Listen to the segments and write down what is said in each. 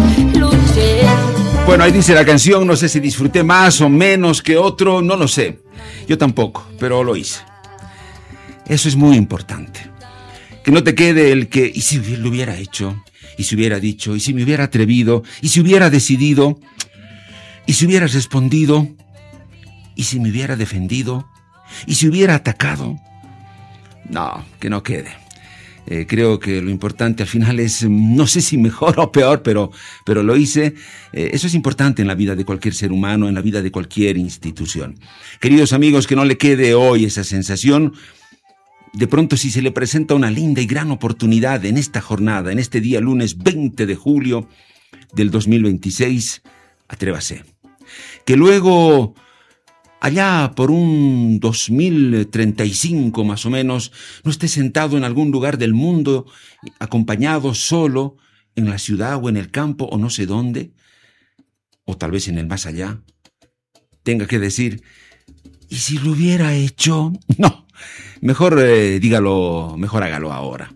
luché. Bueno, ahí dice la canción, no sé si disfruté más o menos que otro, no lo sé. Yo tampoco, pero lo hice. Eso es muy importante. Que no te quede el que, y si lo hubiera hecho, y si hubiera dicho, y si me hubiera atrevido, y si hubiera decidido, y si hubiera respondido, y si me hubiera defendido, y si hubiera atacado. No, que no quede. Creo que lo importante al final es, no sé si mejor o peor, pero lo hice. Eso es importante en la vida de cualquier ser humano, en la vida de cualquier institución. Queridos amigos, que no le quede hoy esa sensación. De pronto, si se le presenta una linda y gran oportunidad en esta jornada, en este día lunes 20 de julio del 2026, atrévase. Que luego, allá por un 2035 más o menos, no esté sentado en algún lugar del mundo, acompañado solo, en la ciudad o en el campo o no sé dónde, o tal vez en el más allá, tenga que decir, ¿y si lo hubiera hecho? No, mejor dígalo, mejor hágalo ahora,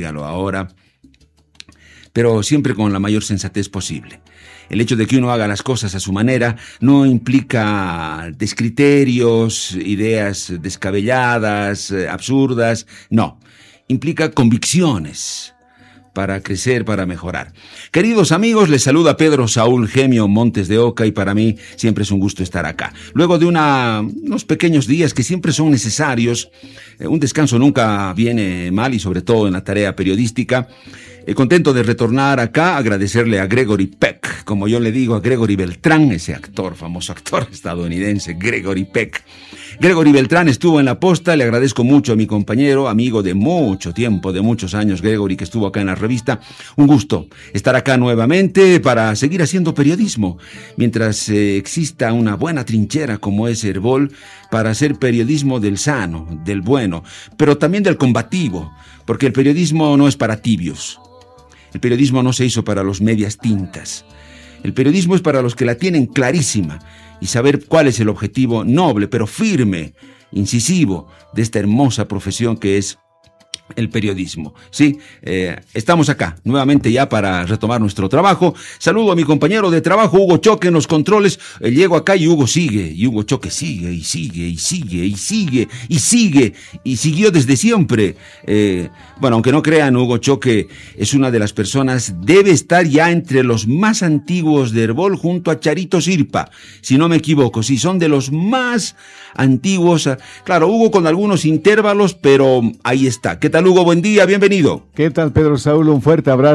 pero siempre con la mayor sensatez posible. El hecho de que uno haga las cosas a su manera no implica descriterios, ideas descabelladas, absurdas, no. Implica convicciones para crecer, para mejorar. Queridos amigos, les saluda Pedro Saúl Gemio Montes de Oca y para mí siempre es un gusto estar acá. Luego de unos pequeños días que siempre son necesarios, un descanso nunca viene mal y sobre todo en la tarea periodística. Contento de retornar acá, agradecerle a Gregory Peck, como yo le digo a Gregory Beltrán, ese famoso actor estadounidense, Gregory Peck. Gregory Beltrán estuvo en la posta, le agradezco mucho a mi compañero, amigo de mucho tiempo, de muchos años, Gregory, que estuvo acá en la revista. Un gusto estar acá nuevamente para seguir haciendo periodismo, mientras exista una buena trinchera como es Herbol, para hacer periodismo del sano, del bueno, pero también del combativo, porque el periodismo no es para tibios. El periodismo no se hizo para los medias tintas. El periodismo es para los que la tienen clarísima y saber cuál es el objetivo noble, pero firme, incisivo, de esta hermosa profesión que es el periodismo. Sí, estamos acá nuevamente ya para retomar nuestro trabajo. Saludo a mi compañero de trabajo, Hugo Choque, en los controles. Llego acá y Hugo sigue, y Hugo Choque sigue, y sigue, y sigue, y sigue, y sigue, y siguió desde siempre. Bueno, aunque no crean, Hugo Choque es una de las personas, debe estar ya entre los más antiguos de Herbol junto a Charito Sirpa, si no me equivoco. Sí, son de los más antiguos. Claro, Hugo con algunos intervalos, pero ahí está. ¿Qué tal, Hugo? Buen día, bienvenido. ¿Qué tal, Pedro Saúl? Un fuerte abrazo.